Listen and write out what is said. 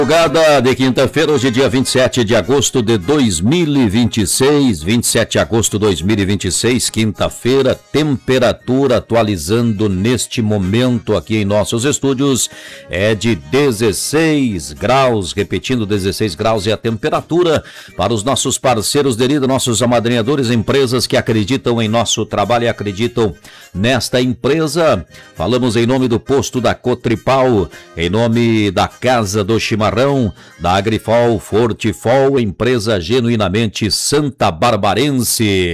Madrugada de quinta-feira, hoje é dia 27 de agosto de 2026, 27 de agosto de 2026, quinta-feira, temperatura atualizando neste momento aqui em nossos estúdios é de 16 graus, repetindo 16 graus é a temperatura para os nossos parceiros de lida, nossos amadrinhadores, empresas que acreditam em nosso trabalho e acreditam nesta empresa. Falamos em nome do posto da Cotripal, em nome da Casa do Chimarrão, da Agrifol, Fortifol, empresa genuinamente santabarbarense.